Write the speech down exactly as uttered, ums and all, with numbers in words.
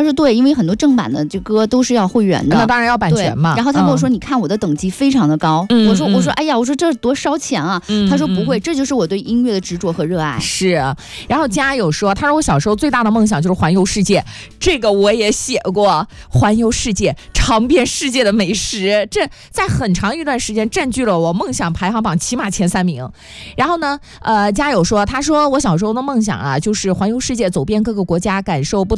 说对，因为很多正版的这歌都是要会员的， 那当然要版权嘛。 然后他跟我说、嗯、你看我的等级非常的高、嗯、我说我说哎呀，我说这多烧钱啊、嗯、他说不会、嗯、这就是我对音乐的执着和热爱。 是，然后家友说，他说我小时候最大的梦想就是环游世界，这个我也写过，环游世界，尝遍世界的美食，这在很长一段时间占据了我梦想排行榜起码前三名。然后呢呃，家友说，他说我小时候的梦想啊就是环游世界，走遍各个国家，感受不